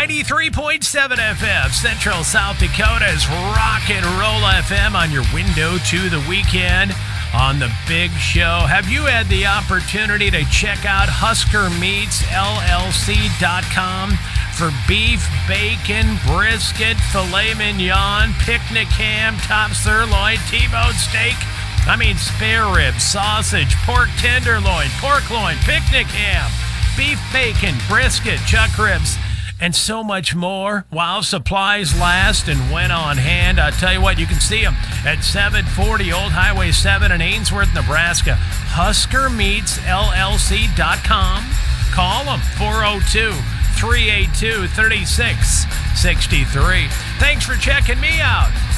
93.7 FM, Central South Dakota's Rock and Roll FM on your window to the weekend on the big show. Have you had the opportunity to check out HuskerMeatsLLC.com for beef, bacon, brisket, filet mignon, picnic ham, top sirloin, T-bone steak? Spare ribs, sausage, pork tenderloin, pork loin, picnic ham, beef bacon, brisket, chuck ribs, and so much more while supplies last and when on hand. I'll tell you what, you can see them at 740 Old Highway 7 in Ainsworth, Nebraska. HuskerMeatsLLC.com. Call them 402-382-3663. Thanks for checking me out.